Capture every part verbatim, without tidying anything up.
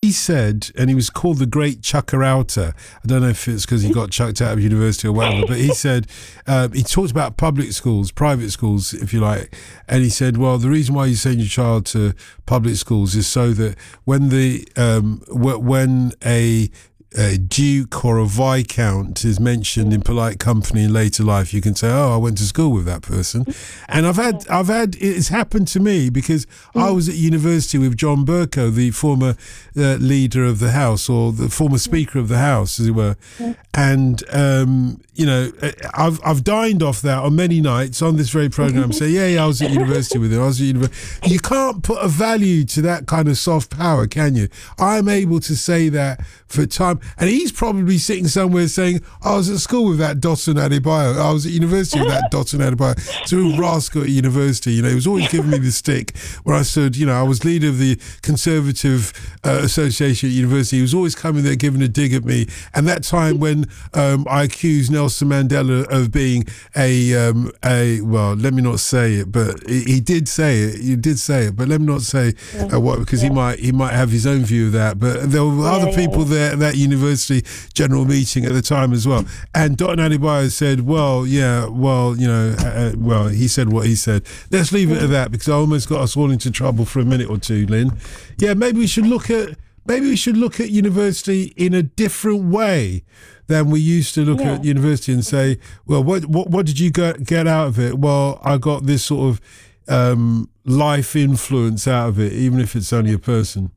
he said, and he was called the Great Chucker Outer. I don't know if it's because he got chucked out of university or whatever, but he said, um, he talked about public schools, private schools, if you like. And he said, well, the reason why you send your child to public schools is so that when the, um, when a, a duke or a viscount is mentioned in polite company in later life, you can say, oh, I went to school with that person. And I've had, I've had, it's happened to me because mm. I was at university with John Bercow, the former uh, leader of the House, or the former Speaker of the House, as it were. Mm. And, um, you know, I've I've dined off that on many nights on this very programme, say, yeah, yeah, I was at university with him. I was at university. You can't put a value to that kind of soft power, can you? I'm able to say that for time. And he's probably sitting somewhere saying, I was at school with that Dotun Adebayo. I was at university with that Dotun Adebayo. It's a real rascal at university. You know, he was always giving me the stick when I stood, you know, I was leader of the Conservative uh, Association at university. He was always coming there giving a dig at me. And that time when um, I accused Nelson Mandela of being a, um, a well, let me not say it, but he, he did say it. You did say it, but let me not say uh, what, because yeah. he might he might have his own view of that. But there were yeah, other yeah, people yeah. there at that university general meeting at the time as well. And Dotun Adebayo said, well, yeah, well, you know, uh, well, he said what he said. Let's leave it at that, because I almost got us all into trouble for a minute or two, Lynn. Yeah, maybe we should look at maybe we should look at university in a different way than we used to look yeah. at university and say, well, what what what did you get get out of it? Well, I got this sort of um, life influence out of it, even if it's only a person.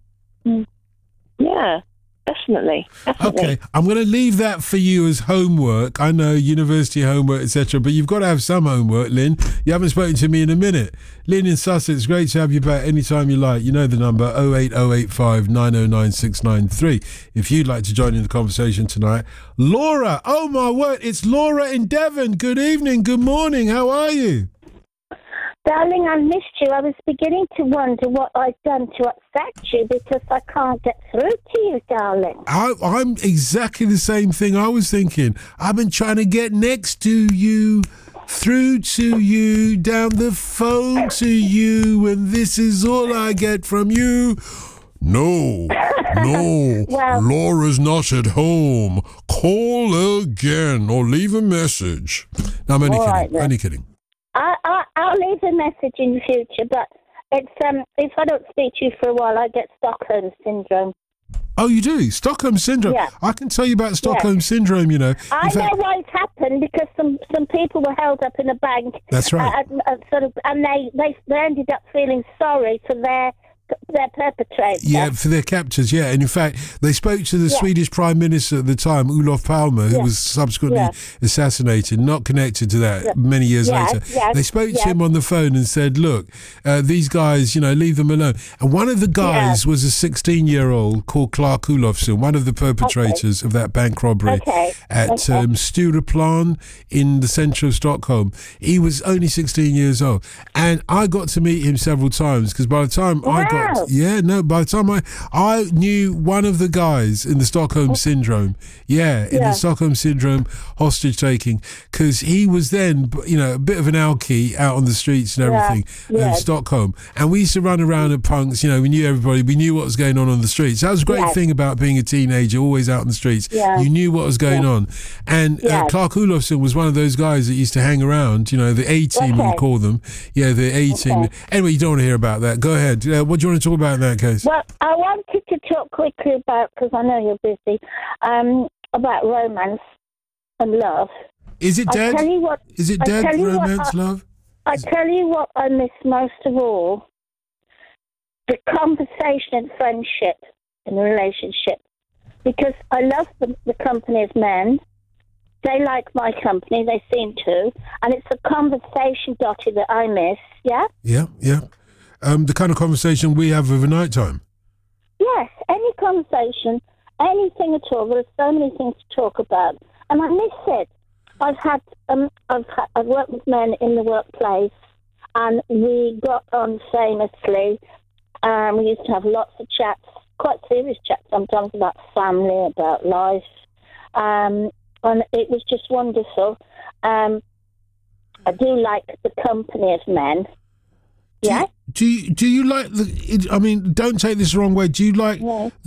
Mm. Yeah. Definitely, definitely. Okay, I'm going to leave that for you as homework. I know university homework, et cetera, but you've got to have some homework, Lynn. You haven't spoken to me in a minute. Lynn in Sussex, great to have you back anytime you like. You know the number, oh eight oh eight five nine oh nine six nine three. If you'd like to join in the conversation tonight. Laura, oh my word, it's Laura in Devon. Good evening, good morning, how are you? Darling, I missed you. I was beginning to wonder what I'd done to upset you, because I can't get through to you, darling. I, I'm exactly the same thing I was thinking. I've been trying to get next to you, through to you, down the phone to you, and this is all I get from you. No, no, well, Laura's not at home. Call again or leave a message. No, I'm only kidding. Right, only kidding. I, I, I'll leave a message in the future, but it's um, if I don't speak to you for a while, I get Stockholm Syndrome. Oh, you do? Stockholm Syndrome? Yeah. I can tell you about Stockholm yes. Syndrome, you know. In I fact, know why it happened, because some, some people were held up in a bank. That's right. Uh, uh, sort of, and they, they, they ended up feeling sorry for their... their perpetrators. Yeah, for their captors, yeah. And in fact, they spoke to the yeah. Swedish Prime Minister at the time, Olof Palme, who yeah. was subsequently yeah. assassinated, not connected to that yeah. many years yes, later. Yes, they spoke yes. to him on the phone and said, look, uh, these guys, you know, leave them alone. And one of the guys yeah. was a sixteen-year-old called Clark Olofsson, one of the perpetrators okay. of that bank robbery okay. at okay. um, Stureplan in the centre of Stockholm. He was only sixteen years old. And I got to meet him several times, because by the time wow. I got... Yeah, no, by the time I... I knew one of the guys in the Stockholm Syndrome. Yeah, in yeah. the Stockholm Syndrome hostage taking, because he was then, you know, a bit of an alky out on the streets and everything yeah. Yeah. of Stockholm. And we used to run around at punks, you know, we knew everybody, we knew what was going on on the streets. That was a great yeah. thing about being a teenager, always out in the streets. Yeah. You knew what was going yeah. on. And yeah. uh, Clark Olofsson was one of those guys that used to hang around, you know, the A-team, okay. we call them. Yeah, the A-team. Okay. Anyway, you don't want to hear about that. Go ahead. Uh, what do you want to talk about in that case? Well, I wanted to talk quickly about, because I know you're busy, um, about romance and love. Is it dead? I tell you what, Is it I dead, tell you romance, what I, love? I tell you what I miss most of all, the conversation and friendship in a relationship. Because I love the, the company of men. They like my company, they seem to. And it's the conversation, Dottie, that I miss, yeah? Yeah, yeah. Um, the kind of conversation we have over night time. Yes, any conversation, anything at all. There are so many things to talk about, and I miss it. I've had, um, I've had, I've worked with men in the workplace, and we got on famously. Um, we used to have lots of chats, quite serious chats sometimes about family, about life, um, and it was just wonderful. Um, I do like the company of men. Do Yeah. You, do you, do you like the? I mean, don't take this the wrong way. Do you like? Yeah.